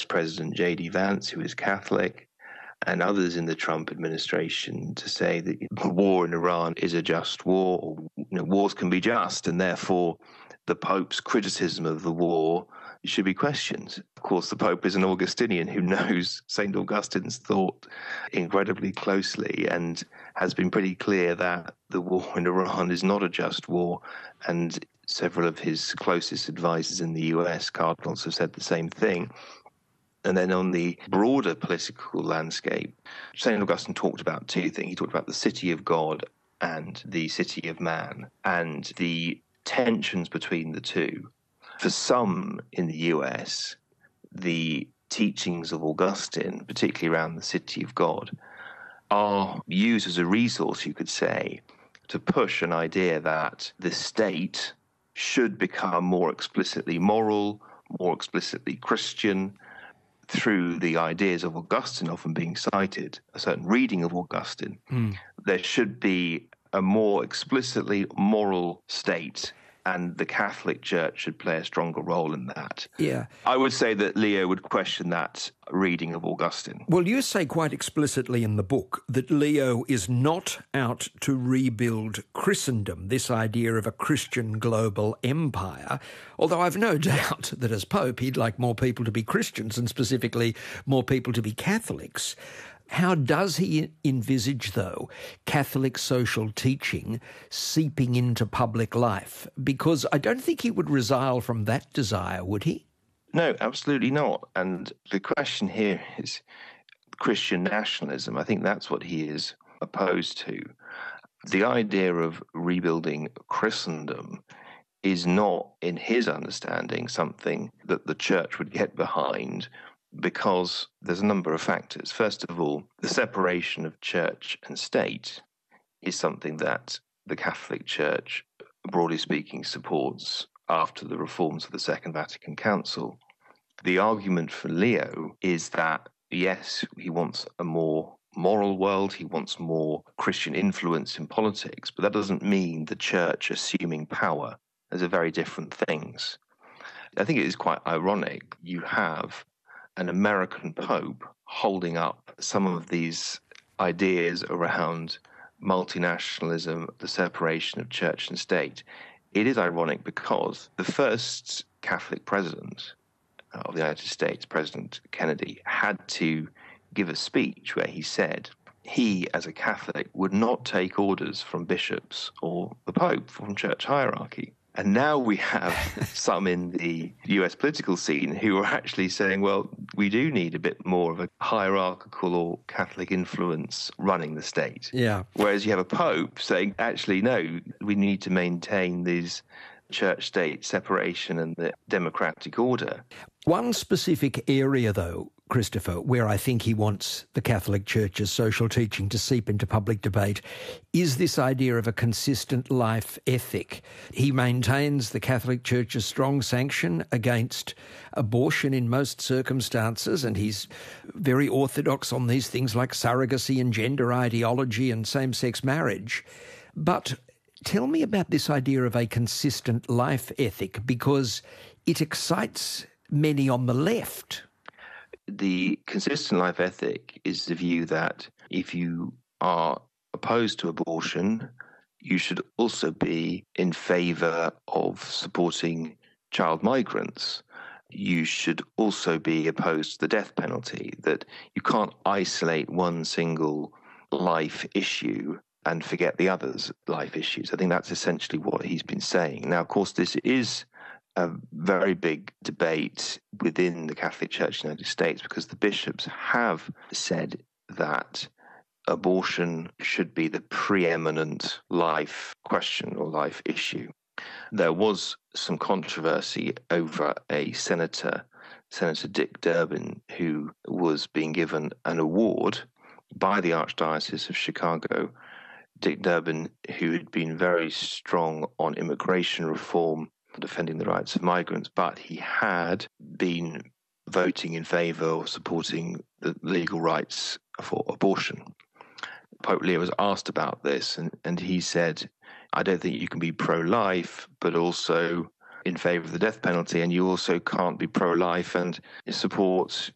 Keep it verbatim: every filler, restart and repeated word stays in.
President J D Vance, who is Catholic, and others in the Trump administration to say that the war in Iran is a just war, or you know, wars can be just, and therefore the Pope's criticism of the war should be questioned. Of course, the Pope is an Augustinian who knows Saint Augustine's thought incredibly closely and has been pretty clear that the war in Iran is not a just war, and several of his closest advisors in the U S, cardinals, have said the same thing. And then on the broader political landscape, Saint Augustine talked about two things. He talked about the city of God and the city of man, and the tensions between the two. For some in the U S, the teachings of Augustine, particularly around the city of God, are used as a resource, you could say, to push an idea that the state should become more explicitly moral, more explicitly Christian, through the ideas of Augustine often being cited, a certain reading of Augustine. Mm. There should be a more explicitly moral state, and the Catholic Church should play a stronger role in that. Yeah. I would say that Leo would question that reading of Augustine. Well, you say quite explicitly in the book that Leo is not out to rebuild Christendom, this idea of a Christian global empire, although I've no doubt that as Pope he'd like more people to be Christians and specifically more people to be Catholics. How does he envisage, though, Catholic social teaching seeping into public life? Because I don't think he would resile from that desire, would he? No, absolutely not. And the question here is Christian nationalism. I think that's what he is opposed to. The idea of rebuilding Christendom is not, in his understanding, something that the church would get behind, because there's a number of factors. First of all, the separation of church and state is something that the Catholic Church, broadly speaking, supports after the reforms of the Second Vatican Council. The argument for Leo is that, yes, he wants a more moral world, he wants more Christian influence in politics, but that doesn't mean the church assuming power. Those are very different things. I think it is quite ironic. You have an American Pope holding up some of these ideas around multinationalism, the separation of church and state. It is ironic because the first Catholic president of the United States, President Kennedy, had to give a speech where he said he, as a Catholic, would not take orders from bishops or the Pope, from church hierarchy. And now we have some in the U S political scene who are actually saying, well, we do need a bit more of a hierarchical or Catholic influence running the state. Yeah. Whereas you have a Pope saying, actually, no, we need to maintain these church-state separation and the democratic order. One specific area, though, Christopher, where I think he wants the Catholic Church's social teaching to seep into public debate is this idea of a consistent life ethic. He maintains the Catholic Church's strong sanction against abortion in most circumstances, and he's very orthodox on these things like surrogacy and gender ideology and same-sex marriage. But tell me about this idea of a consistent life ethic, because it excites many on the left. The consistent life ethic is the view that if you are opposed to abortion, you should also be in favour of supporting child migrants. You should also be opposed to the death penalty, that you can't isolate one single life issue and forget the others' life issues. I think that's essentially what he's been saying. Now, of course, this is a very big debate within the Catholic Church in the United States, because the bishops have said that abortion should be the preeminent life question or life issue. There was some controversy over a senator, Senator Dick Durbin, who was being given an award by the Archdiocese of Chicago. Dick Durbin, who had been very strong on immigration reform, defending the rights of migrants, but he had been voting in favour or supporting the legal rights for abortion. Pope Leo was asked about this, and, and he said, I don't think you can be pro-life, but also in favour of the death penalty, and you also can't be pro-life and support